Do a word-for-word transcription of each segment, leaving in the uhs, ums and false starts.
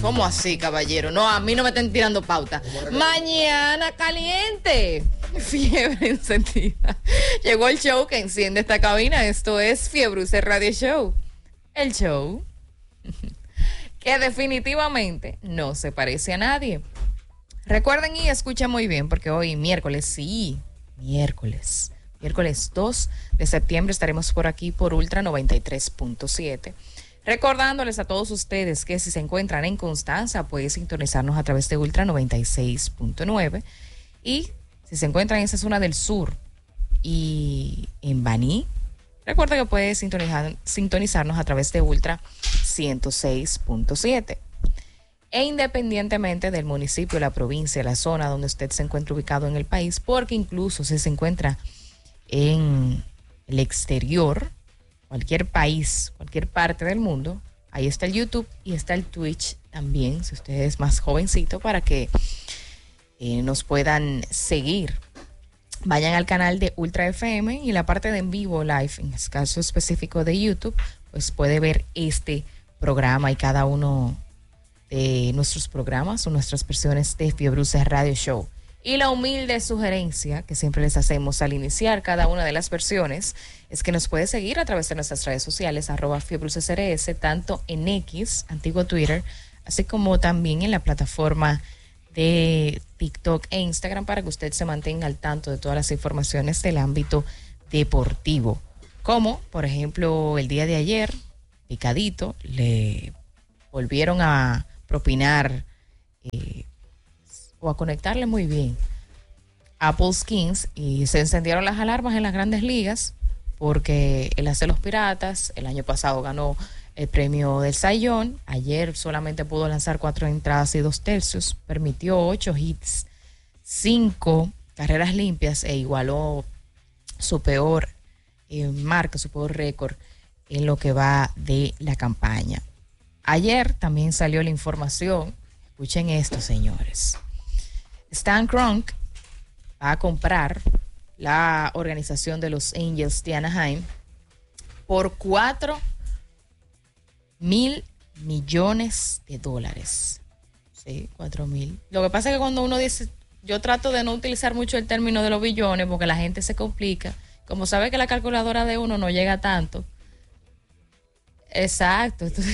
¿Cómo así, caballero? No, a mí no me estén tirando pauta. Mañana caliente. Fiebre encendida. Llegó el show que enciende esta cabina. Esto es Fiebruse Radio Show. El show que definitivamente no se parece a nadie. Recuerden y escuchen muy bien, porque hoy miércoles, sí, miércoles, miércoles dos de septiembre estaremos por aquí por Ultra noventa y tres punto siete. Recordándoles a todos ustedes que si se encuentran en Constanza, pueden sintonizarnos a través de Ultra noventa y seis punto nueve. Y si se encuentran en esa zona del sur y en Baní, recuerda que puede sintonizar, sintonizarnos a través de Ultra ciento seis punto siete. E independientemente del municipio, la provincia, la zona donde usted se encuentra ubicado en el país, porque incluso si se encuentra en el exterior, cualquier país, cualquier parte del mundo, ahí está el YouTube y está el Twitch también, si usted es más jovencito, para que eh, nos puedan seguir. Vayan al canal de Ultra F M y la parte de en vivo live, en el caso específico de YouTube, pues puede ver este programa y cada uno de nuestros programas o nuestras versiones de Fiebruse Radio Show. Y la humilde sugerencia que siempre les hacemos al iniciar cada una de las versiones es que nos puede seguir a través de nuestras redes sociales, arroba Fiebruse C R S, tanto en X, antiguo Twitter, así como también en la plataforma de TikTok e Instagram, para que usted se mantenga al tanto de todas las informaciones del ámbito deportivo. Como, por ejemplo, el día de ayer, Picadito le volvieron a propinar eh, o a conectarle muy bien Apple Skins y se encendieron las alarmas en las grandes ligas porque él hace los Piratas, el año pasado ganó el premio del Cy Young, ayer solamente pudo lanzar cuatro entradas y dos tercios, permitió ocho hits, cinco carreras limpias e igualó su peor eh, marca, su peor récord en lo que va de la campaña. Ayer también salió la información, escuchen esto, señores. Stan Kroenke va a comprar la organización de los Angels de Anaheim por cuatro mil millones de dólares. Sí, cuatro mil. Lo que pasa es que cuando uno dice, yo trato de no utilizar mucho el término de los billones porque la gente se complica. Como sabe que la calculadora de uno no llega a tanto. Exacto. Entonces,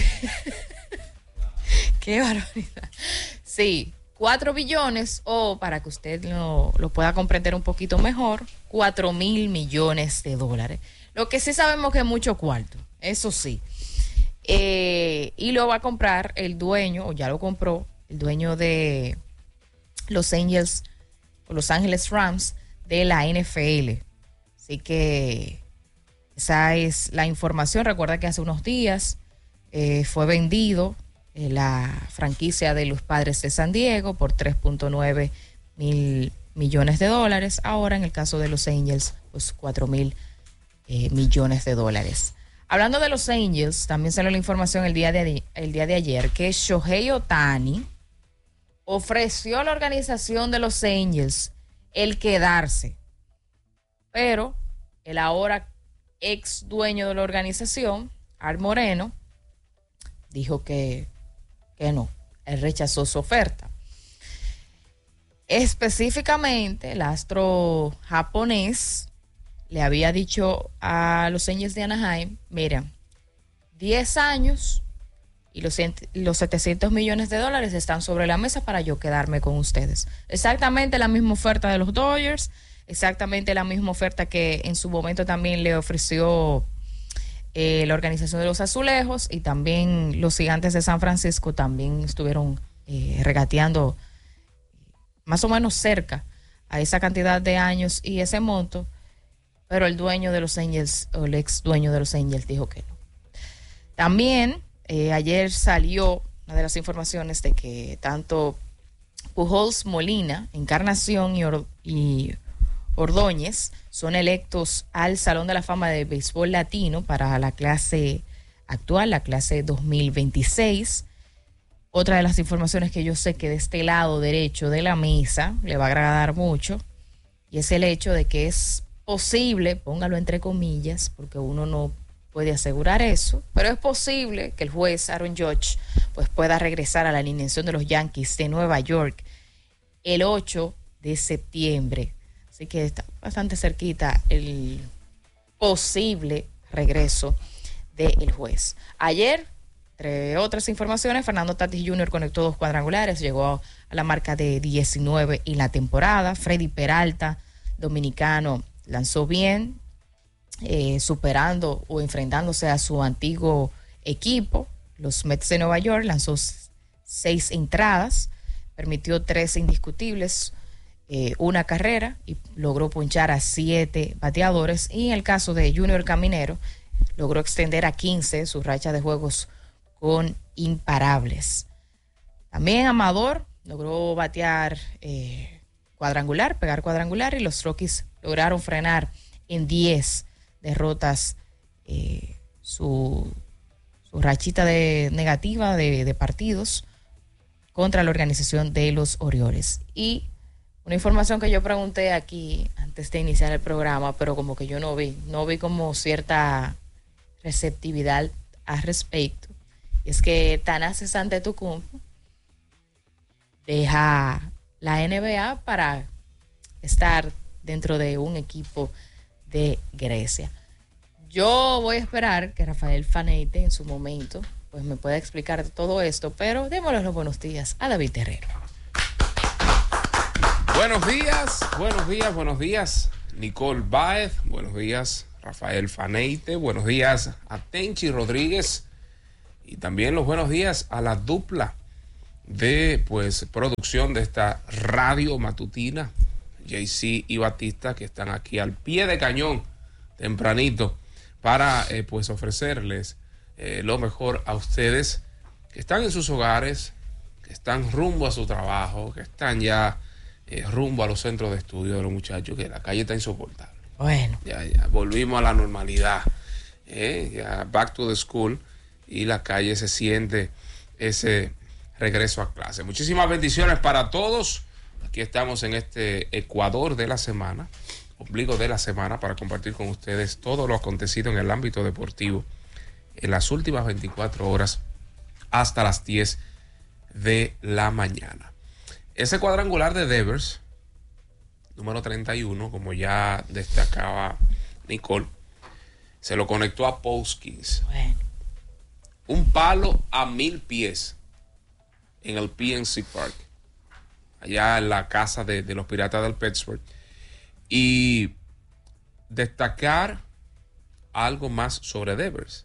qué barbaridad. Sí, cuatro billones, o para que usted lo, lo pueda comprender un poquito mejor, cuatro mil millones de dólares. Lo que sí sabemos que es mucho cuarto, eso sí. Eh, y lo va a comprar el dueño, o ya lo compró, el dueño de los Angels, o Los Ángeles Rams de la N F L. Así que esa es la información. Recuerda que hace unos días eh, fue vendido eh, la franquicia de los Padres de San Diego por tres punto nueve mil millones de dólares. Ahora en el caso de los Angels, pues cuatro mil eh, millones de dólares. Hablando de los Angels, también salió la información el día de, el día de ayer que Shohei Ohtani ofreció a la organización de los Angels el quedarse, pero el ahora ex dueño de la organización, Art Moreno, dijo que, que no, él rechazó su oferta. Específicamente, el astro japonés le había dicho a los Angels de Anaheim, mira, diez años y los, los setecientos millones de dólares están sobre la mesa para yo quedarme con ustedes. Exactamente la misma oferta de los Dodgers, exactamente la misma oferta que en su momento también le ofreció eh, la organización de los Azulejos, y también los Gigantes de San Francisco también estuvieron eh, regateando más o menos cerca a esa cantidad de años y ese monto, pero el dueño de los Angels, o el ex dueño de los Angels, dijo que no. También eh, ayer salió una de las informaciones de que tanto Pujols, Molina, Encarnación y, Or- y Ordóñez son electos al Salón de la Fama de Béisbol Latino para la clase actual, la clase dos mil veintiséis. Otra de las informaciones que yo sé que de este lado derecho de la mesa le va a agradar mucho, y es el hecho de que es posible, póngalo entre comillas, porque uno no puede asegurar eso, pero es posible que el juez Aaron Judge pues pueda regresar a la alineación de los Yankees de Nueva York el ocho de septiembre. Así que está bastante cerquita el posible regreso del juez. Ayer, entre otras informaciones, Fernando Tatis junior conectó dos cuadrangulares, llegó a la marca de diecinueve en la temporada. Freddy Peralta, dominicano, lanzó bien, eh, superando o enfrentándose a su antiguo equipo, los Mets de Nueva York. Lanzó seis entradas, permitió tres indiscutibles, eh, una carrera y logró ponchar a siete bateadores. Y en el caso de Junior Caminero, logró extender a quince su racha de juegos con imparables. También Amador logró batear eh, cuadrangular, pegar cuadrangular, y los Rockies lograron frenar en diez derrotas eh, su, su rachita de negativa de, de partidos contra la organización de los Orioles. Y una información que yo pregunté aquí antes de iniciar el programa, pero como que yo no vi, no vi como cierta receptividad al respecto, es que Thanasis Antetokounmpo deja la N B A para estar dentro de un equipo de Grecia. Yo voy a esperar que Rafael Faneite en su momento pues me pueda explicar todo esto, pero démosle los buenos días a David Terrero. Buenos días, buenos días, buenos días, Nicole Baez, buenos días, Rafael Faneite, buenos días a Tenchi Rodríguez, y también los buenos días a la dupla de pues producción de esta radio matutina, J C y Batista, que están aquí al pie de cañón tempranito para eh, pues ofrecerles eh, lo mejor a ustedes que están en sus hogares, que están rumbo a su trabajo, que están ya eh, rumbo a los centros de estudio de los muchachos, que la calle está insoportable. Bueno, Ya, ya volvimos a la normalidad, eh, ya back to the school, y la calle se siente ese regreso a clase. Muchísimas bendiciones para todos. Aquí estamos en este Ecuador de la semana, ombligo de la semana, para compartir con ustedes todo lo acontecido en el ámbito deportivo en las últimas veinticuatro horas hasta las diez de la mañana. Ese cuadrangular de Devers, número treinta y uno, como ya destacaba Nicole, se lo conectó a Poskins. bueno. Un palo a mil pies en el P N C Park, allá en la casa de, de los Piratas del Pittsburgh. Y destacar algo más sobre Devers.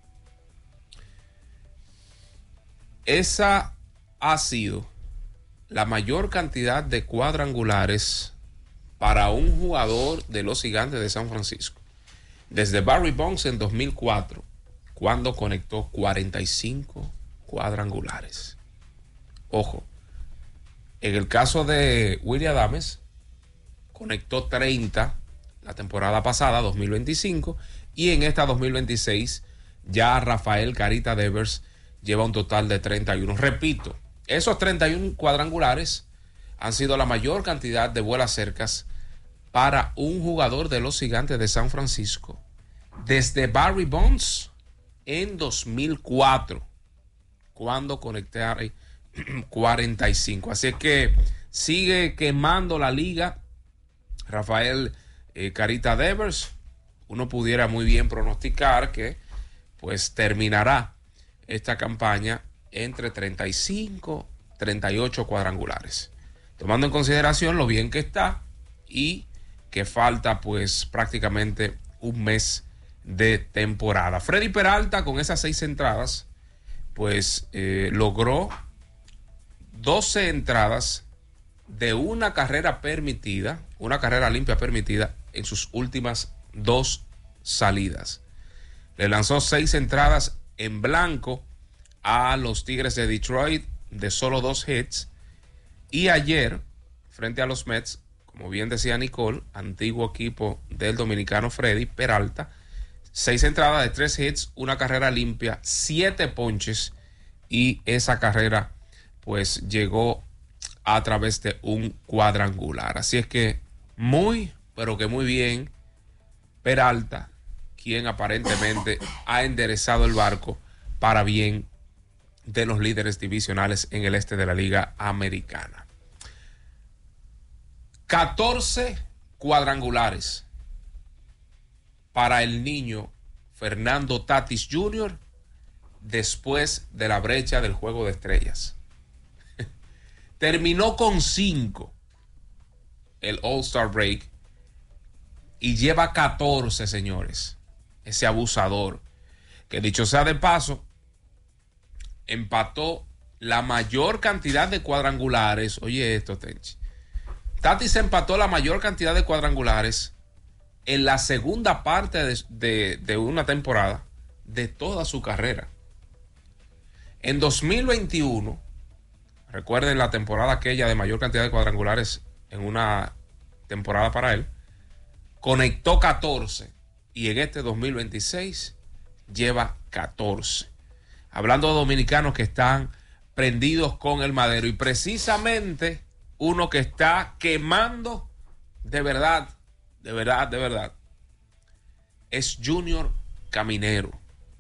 Esa ha sido la mayor cantidad de cuadrangulares para un jugador de los Gigantes de San Francisco desde Barry Bonds en dos mil cuatro, cuando conectó cuarenta y cinco cuadrangulares. Ojo, en el caso de Willy Adames, conectó treinta la temporada pasada, dos mil veinticinco, y en esta dos mil veintiséis ya Rafael Carita Devers lleva un total de treinta y uno. Repito, esos treinta y uno cuadrangulares han sido la mayor cantidad de vuelas cercas para un jugador de los Gigantes de San Francisco desde Barry Bonds en dos mil cuatro, cuando conectaron cuarenta y cinco. Así es que sigue quemando la liga Rafael eh, Carita Devers. Uno pudiera muy bien pronosticar que pues terminará esta campaña entre treinta y cinco, treinta y ocho cuadrangulares, tomando en consideración lo bien que está y que falta pues prácticamente un mes de temporada. Freddy Peralta, con esas seis entradas, pues eh, logró doce entradas de una carrera permitida, una carrera limpia permitida en sus últimas dos salidas. Le lanzó seis entradas en blanco a los Tigres de Detroit de solo dos hits. Y ayer, frente a los Mets, como bien decía Nicole, antiguo equipo del dominicano Freddy Peralta, seis entradas de tres hits, una carrera limpia, siete ponches, y esa carrera pues llegó a través de un cuadrangular. Así es que muy, pero que muy bien Peralta, quien aparentemente ha enderezado el barco para bien de los líderes divisionales en el este de la Liga Americana. catorce cuadrangulares para el niño Fernando Tatis junior después de la brecha del Juego de Estrellas. Terminó con cinco el All-Star Break y lleva catorce, señores. Ese abusador, que dicho sea de paso, empató la mayor cantidad de cuadrangulares. Oye esto, Tenchi. Tatis empató la mayor cantidad de cuadrangulares en la segunda parte de, de, de una temporada de toda su carrera. En dos mil veintiuno, recuerden la temporada aquella de mayor cantidad de cuadrangulares en una temporada para él, conectó catorce y en este dos mil veintiséis lleva catorce. Hablando de dominicanos que están prendidos con el madero, y precisamente uno que está quemando de verdad, de verdad, de verdad, es Junior Caminero.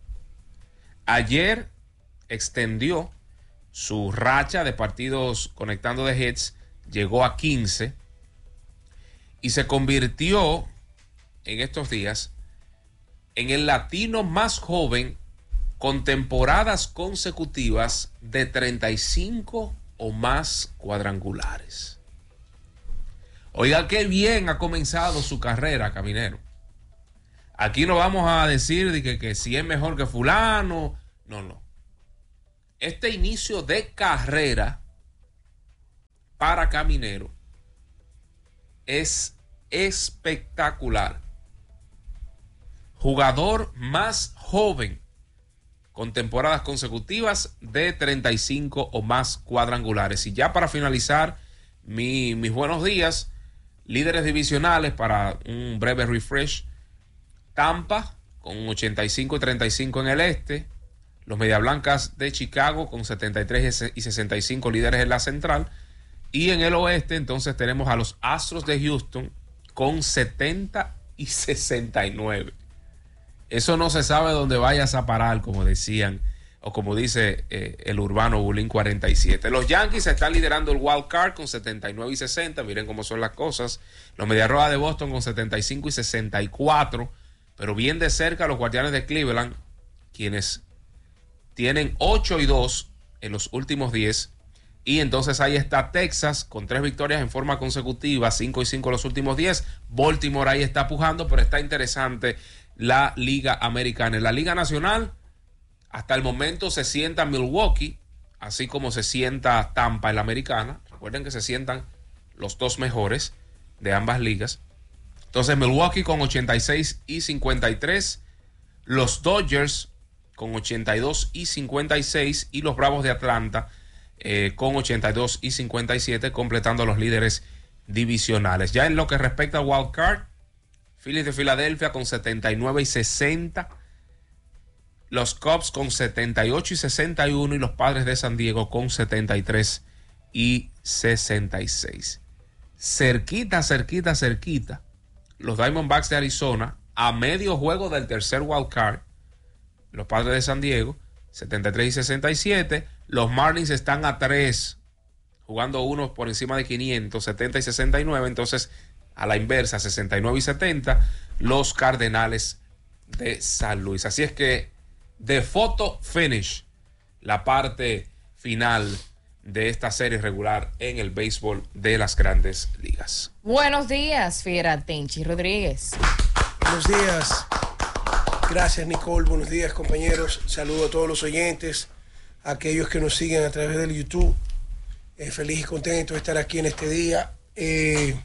Ayer extendió su racha de partidos conectando de hits, llegó a quince y se convirtió en estos días en el latino más joven con temporadas consecutivas de treinta y cinco o más cuadrangulares. Oiga, qué bien ha comenzado su carrera, Caminero. Aquí no vamos a decir de que, que si es mejor que fulano. No, no. Este inicio de carrera para Caminero es espectacular. Jugador más joven con temporadas consecutivas de treinta y cinco o más cuadrangulares. Y ya para finalizar mi, mis buenos días, líderes divisionales para un breve refresh. Tampa con ochenta y cinco y treinta y cinco en el este. Los Medias Blancas de Chicago con setenta y tres y sesenta y cinco líderes en la central. Y en el oeste entonces tenemos a los Astros de Houston con setenta y sesenta y nueve. Eso no se sabe dónde vayas a parar, como decían, o como dice eh, el urbano Bulín cuarenta y siete. Los Yankees están liderando el wild card con setenta y nueve y sesenta. Miren cómo son las cosas. Los Medias Rojas de Boston con setenta y cinco y sesenta y cuatro. Pero bien de cerca los Guardianes de Cleveland, quienes tienen ocho y dos en los últimos diez. Y entonces ahí está Texas con tres victorias en forma consecutiva, cinco y cinco en los últimos diez. Baltimore ahí está pujando, pero está interesante la Liga Americana. En la Liga Nacional, hasta el momento se sienta Milwaukee, así como se sienta Tampa en la Americana. Recuerden que se sientan los dos mejores de ambas ligas. Entonces Milwaukee con ochenta y seis y cincuenta y tres, los Dodgers con ochenta y dos y cincuenta y seis y los Bravos de Atlanta eh, con ochenta y dos y cincuenta y siete, completando los líderes divisionales. Ya en lo que respecta a Wild Card, Phillies de Filadelfia con setenta y nueve y sesenta, los Cubs con setenta y ocho y sesenta y uno y los Padres de San Diego con setenta y tres y sesenta y seis. Cerquita, cerquita, cerquita, los Diamondbacks de Arizona a medio juego del tercer Wild Card. Los Padres de San Diego, setenta y tres y sesenta y siete. Los Marlins están a tres, jugando unos por encima de quinientos, setenta y sesenta y nueve. Entonces, a la inversa, sesenta y nueve y setenta, los Cardenales de San Luis. Así es que, de photo finish, la parte final de esta serie regular en el béisbol de las Grandes Ligas. Buenos días, Fiera. Tenchi Rodríguez. Buenos días. Gracias, Nicole. Buenos días, compañeros. Saludo a todos los oyentes, a aquellos que nos siguen a través del YouTube. Eh, feliz y contento de estar aquí en este día. Eh,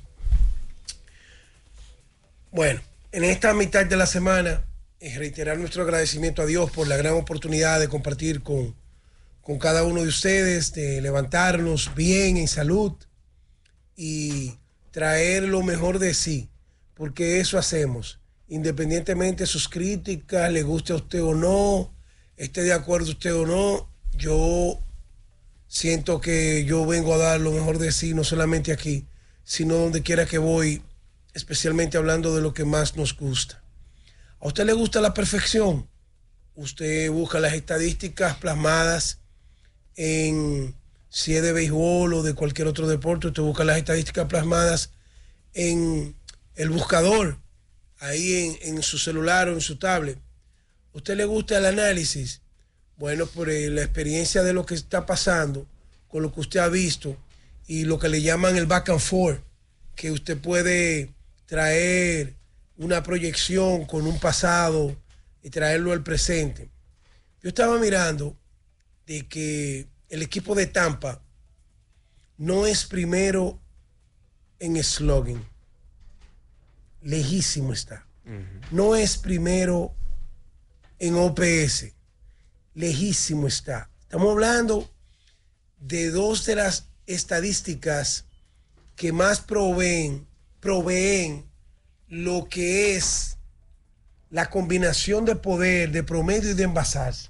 bueno, en esta mitad de la semana, eh, reiterar nuestro agradecimiento a Dios por la gran oportunidad de compartir con, con cada uno de ustedes, de levantarnos bien, en salud y traer lo mejor de sí, porque eso hacemos. Independientemente de sus críticas, le guste a usted o no, esté de acuerdo usted o no, yo siento que yo vengo a dar lo mejor de sí, no solamente aquí, sino donde quiera que voy, especialmente hablando de lo que más nos gusta. ¿A usted le gusta la perfección? Usted busca las estadísticas plasmadas en, si es de béisbol o de cualquier otro deporte, usted busca las estadísticas plasmadas en el buscador, ahí en, en su celular o en su tablet. ¿A usted le gusta el análisis? Bueno, por eh, la experiencia de lo que está pasando, con lo que usted ha visto y lo que le llaman el back and forth, que usted puede traer una proyección con un pasado y traerlo al presente. Yo estaba mirando de que el equipo de Tampa no es primero en slogan, lejísimo está. Uh-huh. No es primero en O P S, lejísimo está. Estamos hablando de dos de las estadísticas que más proveen, proveen lo que es la combinación de poder, de promedio y de envasarse.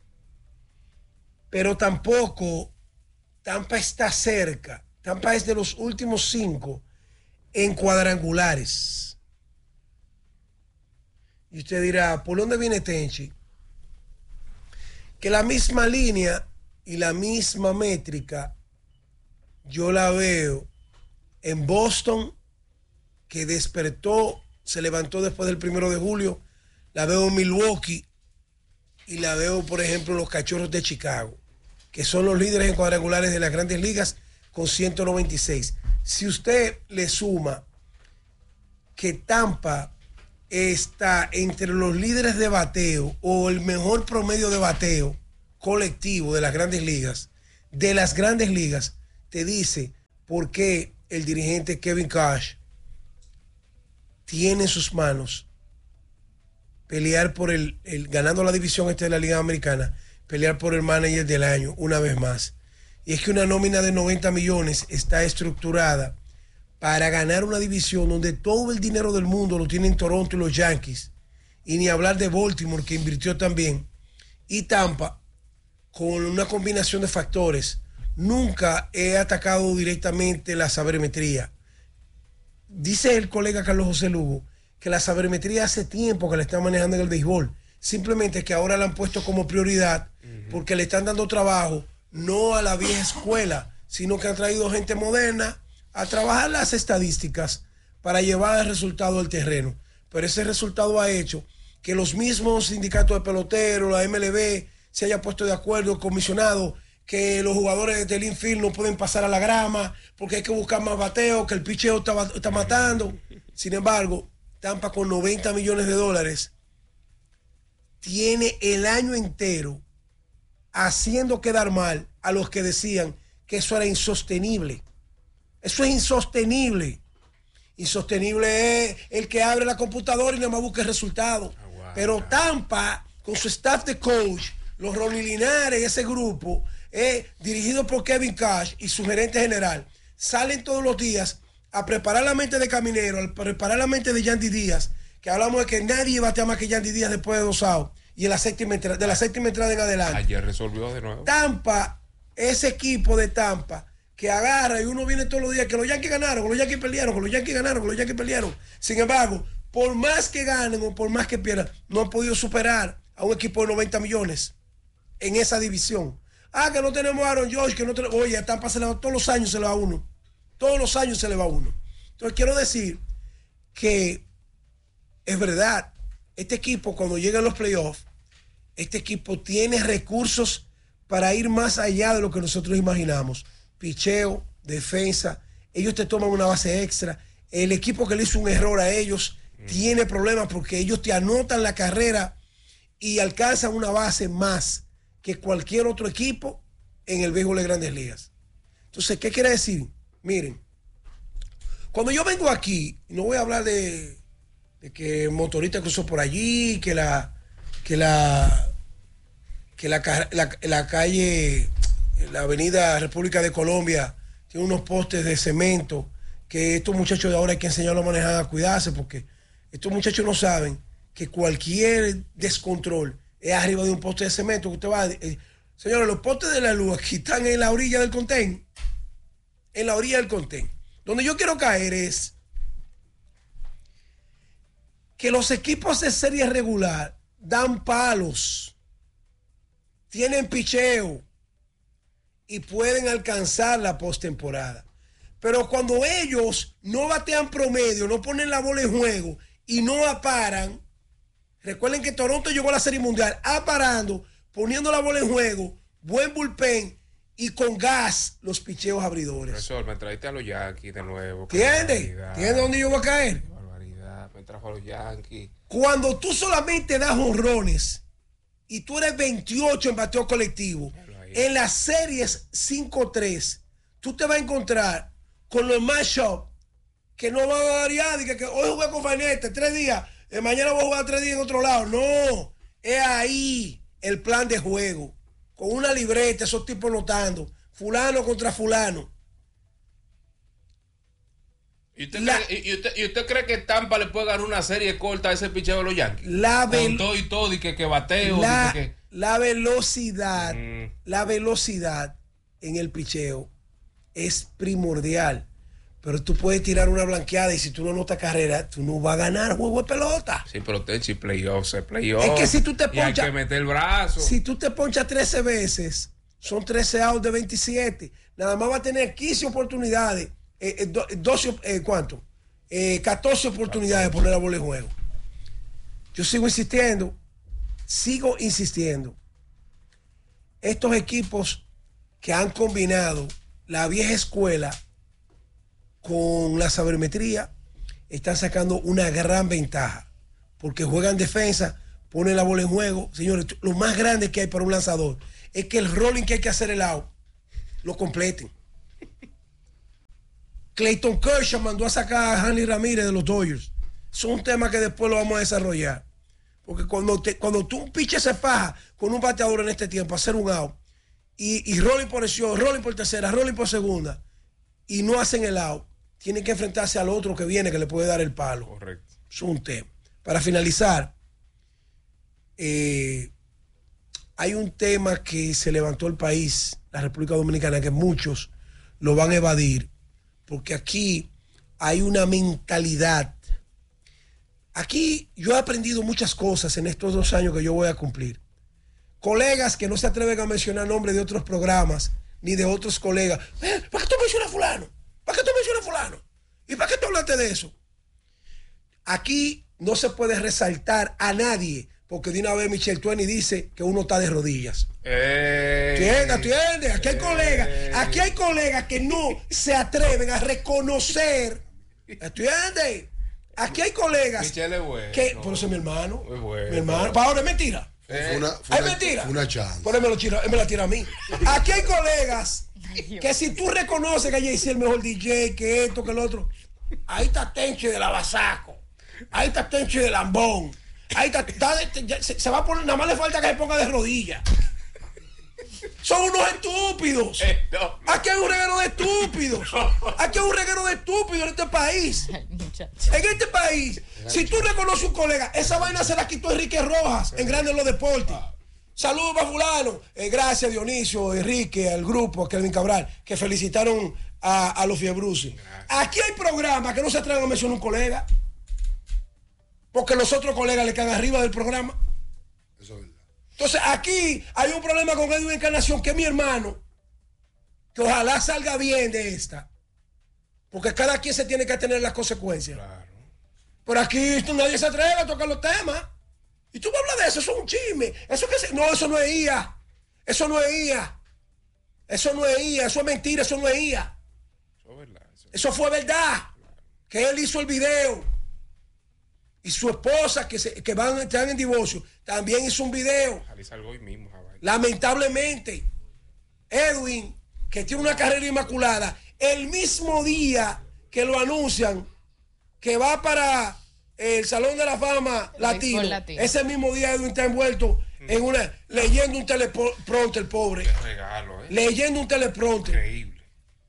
Pero tampoco Tampa está cerca. Tampa es de los últimos cinco en cuadrangulares. Y usted dirá, ¿por dónde viene Tenchi? Que la misma línea y la misma métrica yo la veo en Boston, que despertó, se levantó después del primero de julio, la veo en Milwaukee y la veo, por ejemplo, en los Cachorros de Chicago, que son los líderes en cuadrangulares de las Grandes Ligas con ciento noventa y seis. Si usted le suma que Tampa está entre los líderes de bateo o el mejor promedio de bateo colectivo de las Grandes Ligas, de las Grandes Ligas, te dice por qué el dirigente Kevin Cash tiene en sus manos pelear por el, el ganando la división este de la Liga Americana, pelear por el manager del año una vez más. Y es que una nómina de noventa millones está estructurada para ganar una división donde todo el dinero del mundo lo tienen Toronto y los Yankees, y ni hablar de Baltimore, que invirtió también, y Tampa, con una combinación de factores. Nunca he atacado directamente la sabermetría. Dice el colega Carlos José Lugo que la sabermetría hace tiempo que la están manejando en el béisbol. Simplemente que ahora la han puesto como prioridad porque le están dando trabajo no a la vieja escuela, sino que han traído gente moderna a trabajar las estadísticas para llevar el resultado al terreno. Pero ese resultado ha hecho que los mismos sindicatos de peloteros, la M L B, se haya puesto de acuerdo, el comisionado, que los jugadores del infield no pueden pasar a la grama porque hay que buscar más bateo, que el picheo está, está matando. Sin embargo, Tampa con noventa millones de dólares tiene el año entero haciendo quedar mal a los que decían que eso era insostenible. Eso es insostenible. Insostenible es el que abre la computadora y nada más busca el resultado. Oh, wow. Pero Tampa, con su staff de coach, los Ronnie Linares, ese grupo, eh, dirigido por Kevin Cash y su gerente general, salen todos los días a preparar la mente de Caminero, a preparar la mente de Yandy Díaz, que hablamos de que nadie batea más que Yandy Díaz después de dos outs y en la séptima, de la séptima entrada en adelante. Ayer resolvió de nuevo. Tampa, ese equipo de Tampa que agarra y uno viene todos los días que los Yankees ganaron, que los Yankees pelearon, que los Yankees ganaron, que los Yankees pelearon. Sin embargo, por más que ganen o por más que pierdan, no han podido superar a un equipo de noventa millones en esa división. Ah, que no tenemos a Aaron Judge, que no tenemos... Oye, a Tampa se le va, todos los años se le va uno. Todos los años se le va uno. Entonces quiero decir que es verdad, este equipo cuando llega a los playoffs, este equipo tiene recursos para ir más allá de lo que nosotros imaginamos. Picheo, defensa, ellos te toman una base extra. El equipo que le hizo un error a ellos mm. tiene problemas porque ellos te anotan la carrera y alcanzan una base más que cualquier otro equipo en el béisbol de Grandes Ligas. Entonces, ¿qué quiere decir? Miren, cuando yo vengo aquí, no voy a hablar de, de que el motorista cruzó por allí, que la que la que la, la, la calle, la avenida República de Colombia tiene unos postes de cemento, que estos muchachos de ahora hay que enseñarlos a manejar, a cuidarse, porque estos muchachos no saben que cualquier descontrol es arriba de un poste de cemento que usted va... Eh, señores, los postes de la luz aquí están en la orilla del contén, en la orilla del contén. Donde yo quiero caer es que los equipos de serie regular dan palos, tienen picheo y pueden alcanzar la postemporada. Pero cuando ellos no batean promedio, no ponen la bola en juego y no aparan, recuerden que Toronto llegó a la Serie Mundial aparando, poniendo la bola en juego, buen bullpen y con gas los picheos abridores. Profesor, me traiste a los Yankees de nuevo. ¿Entiendes? ¿Entiendes dónde yo voy a caer? Qué barbaridad, me trajo a los Yankees. Cuando tú solamente das honrones y tú eres veintiocho en bateo colectivo, en las series cinco tres, tú te vas a encontrar con los matchups que no van a variar. Que, que hoy jugué con Fainete tres días, eh, mañana voy a jugar tres días en otro lado. No, es ahí el plan de juego. Con una libreta, esos tipos notando. Fulano contra fulano. ¿Y usted, la, cree, y, usted, ¿Y usted cree que Tampa le puede ganar una serie corta a ese picheo de los Yankees? La Con todo y todo, y que, que bateo. La, y que, que... la velocidad, mm. la velocidad en el picheo es primordial. Pero tú puedes tirar una blanqueada y si tú no notas carrera, tú no vas a ganar juego de pelota. Sí, pero Tenchi, playoffs, playoff. Es que si tú te ponchas. Hay que meter el brazo. Si tú te ponchas trece veces, son trece outs de veintisiete. Nada más va a tener quince oportunidades. Eh, eh, doce, eh, ¿Cuánto? Eh, catorce oportunidades de poner la bola en juego. Yo sigo insistiendo, sigo insistiendo. Estos equipos que han combinado la vieja escuela con la sabermetría están sacando una gran ventaja porque juegan defensa, ponen la bola en juego. Señores, lo más grande que hay para un lanzador es que el rolling que hay que hacer el out lo completen. Clayton Kershaw mandó a sacar a Hanley Ramírez de los Dodgers. Es un tema que después lo vamos a desarrollar. Porque cuando, te, cuando tú un pitcher se faja con un bateador en este tiempo, hacer un out, y, y rolling por acción, rolling por tercera, rolling por segunda, y no hacen el out, tienen que enfrentarse al otro que viene que le puede dar el palo. Correcto. Es un tema. Para finalizar, eh, hay un tema que se levantó el país, la República Dominicana, que muchos lo van a evadir. Porque aquí hay una mentalidad. Aquí yo he aprendido muchas cosas en estos dos años que yo voy a cumplir. Colegas que no se atreven a mencionar nombres de otros programas, ni de otros colegas. Eh, ¿Para qué tú mencionas a fulano? ¿Para qué tú mencionas a fulano? ¿Y para qué tú hablaste de eso? Aquí no se puede resaltar a nadie, porque de una vez Michelle Tueni dice que uno está de rodillas. ¿Entiendes? ¿Entiendes? Aquí hay colegas, aquí hay colegas que no se atreven a reconocer. ¿Entiendes? Aquí hay colegas Michelle es bueno. Que, por eso es mi hermano. Es bueno. Mi hermano. Para ahora es mentira. Fue una, fue ¿Es una, mentira? Fue una chance. Por él me, lo tira, él me la tira a mí. Aquí hay colegas que si tú reconoces que Jay-Z es el mejor D J, que esto, que el otro, ahí está Tenchi de la Basaco. Ahí está Tenchi de Lambón. Ahí está, está se, se va a poner, nada más le falta que se ponga de rodillas. Son unos estúpidos. Aquí hay un reguero de estúpidos. Aquí hay un reguero de estúpidos en este país. En este país, si tú reconoces un colega, esa vaina se la quitó Enrique Rojas en Grandes los Deportes. Saludos para fulano. Eh, gracias Dionisio, Enrique, al grupo, a Kelvin Cabral, que felicitaron a, a los Fiebrusi. Aquí hay programas que no se atreven a mencionar un colega, porque los otros colegas le caen arriba del programa. Eso es verdad. Entonces aquí hay un problema con Edwin Encarnación, que es mi hermano, que ojalá salga bien de esta, porque cada quien se tiene que tener las consecuencias. Claro. Pero aquí nadie se atreve a tocar los temas. Y tú me hablas de eso, eso es un chisme. Eso que se... No, eso no es I A. Eso no es I A. Eso no es I A, eso es mentira, eso no es I A. Eso es verdad. Eso, eso fue verdad. Que él hizo el video. Y su esposa, que, se, que van a entrar en divorcio, también hizo un video. Hoy mismo, lamentablemente, Edwin, que tiene una carrera inmaculada, el mismo día que lo anuncian que va para el Salón de la Fama Latino, latino. ese mismo día Edwin está envuelto mm. en una, leyendo un teleprompter, el pobre. Qué regalo, ¿eh? Leyendo un teleprompter. Increíble.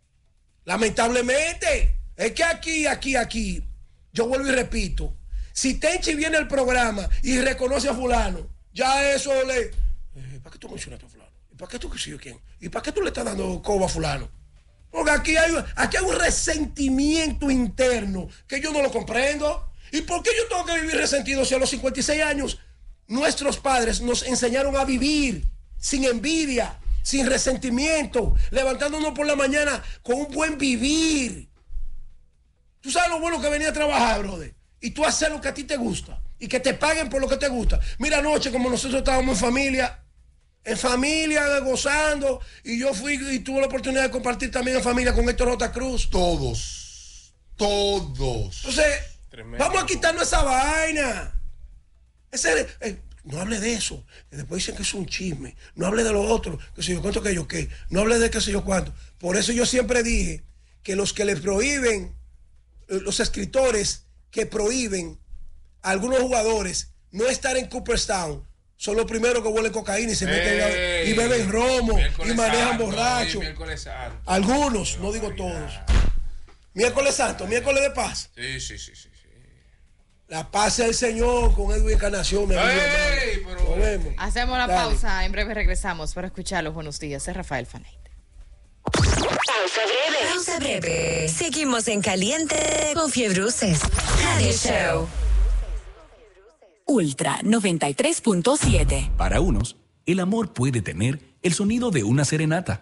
Lamentablemente, es que aquí, aquí, aquí, yo vuelvo y repito, si Tenchi viene al programa y reconoce a fulano, ya eso le... Eh, ¿Para qué tú mencionaste a fulano? ¿Y para qué tú qué sé yo quién? ¿Y para qué tú le estás dando coba a fulano? Porque aquí hay, aquí hay un resentimiento interno que yo no lo comprendo. ¿Y por qué yo tengo que vivir resentido si a los cincuenta y seis años nuestros padres nos enseñaron a vivir sin envidia, sin resentimiento, levantándonos por la mañana con un buen vivir? Tú sabes lo bueno que venía a trabajar, brother, y tú hacer lo que a ti te gusta y que te paguen por lo que te gusta. Mira, anoche como nosotros estábamos en familia, en familia gozando, y yo fui y tuve la oportunidad de compartir también en familia con Héctor J. Cruz. Todos, todos. Entonces, Tremendo. vamos a quitarnos esa vaina. Ese, eh, no hable de eso. Después dicen que es un chisme. No hable de lo otro. Que si yo cuento que yo qué. No hable de qué sé yo cuánto. Por eso yo siempre dije que los que le prohíben, eh, los escritores que prohíben a algunos jugadores no estar en Cooperstown, son los primeros que huelen cocaína y se meten a, y beben romo y manejan borrachos. Algunos, no digo todos. Miércoles Santo, miércoles de paz. Sí, sí, sí, sí. La paz del Señor con Edwin Encarnación, mi amigo. Ey, pero- Nos vemos. Hacemos la Dale. pausa. En breve regresamos para escuchar los buenos días. Es Rafael Fanate. Pausa breve. Pausa breve. Seguimos en caliente con Fiebruces. Radio Show. Ultra noventa y tres punto siete. Para unos, el amor puede tener el sonido de una serenata.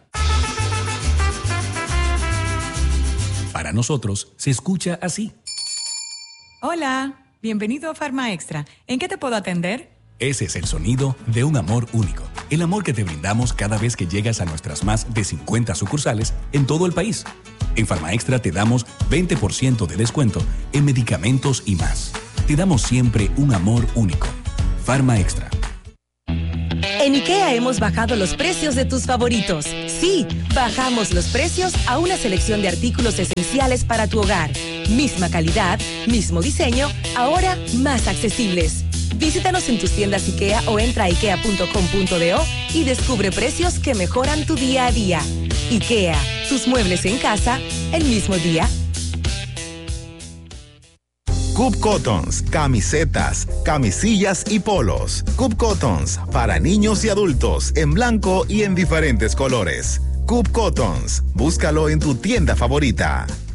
Para nosotros, se escucha así. Hola, bienvenido a Farma Extra. ¿En qué te puedo atender? Ese es el sonido de un amor único. El amor que te brindamos cada vez que llegas a nuestras más de cincuenta sucursales en todo el país. En Farma Extra te damos veinte por ciento de descuento en medicamentos y más. Te damos siempre un amor único. Farma Extra. En IKEA hemos bajado los precios de tus favoritos. Sí, bajamos los precios a una selección de artículos esenciales para tu hogar. Misma calidad, mismo diseño, ahora más accesibles. Visítanos en tus tiendas IKEA o entra a ikea punto com punto do y descubre precios que mejoran tu día a día. IKEA, tus muebles en casa el mismo día. Coop Cottons, camisetas, camisillas y polos. Coop Cottons, para niños y adultos, en blanco y en diferentes colores. Coop Cottons, búscalo en tu tienda favorita.